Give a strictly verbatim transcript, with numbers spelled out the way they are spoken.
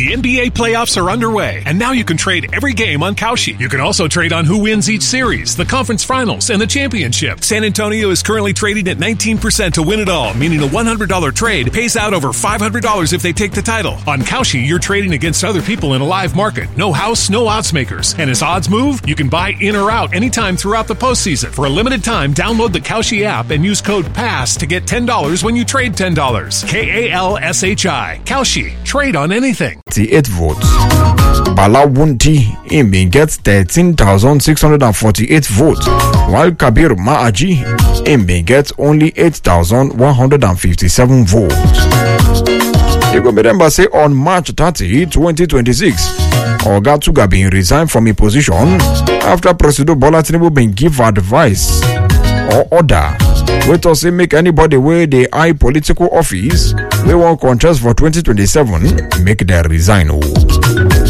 The N B A playoffs are underway, and now you can trade every game on Kalshi. You can also trade on who wins each series, the conference finals, and the championship. San Antonio is currently trading at nineteen percent to win it all, meaning a one hundred dollars trade pays out over five hundred dollars if they take the title. On Kalshi, you're trading against other people in a live market. No house, no odds makers. And as odds move, you can buy in or out anytime throughout the postseason. For a limited time, download the Kalshi app and use code PASS to get ten dollars when you trade ten dollars. K A L S H I. Kalshi. Trade on anything. eight votes. Bala Wunti Imbi gets thirteen thousand six hundred forty-eight votes, while Kabir Maaji Imbi gets only eight thousand one hundred fifty-seven votes. You can remember say on March thirtieth, twenty twenty-six, Oga Tugabin resigned from his position after President Bola Tinubu been give advice or order wait to say make anybody where they eye political office we won't contest for twenty twenty-seven make them resign.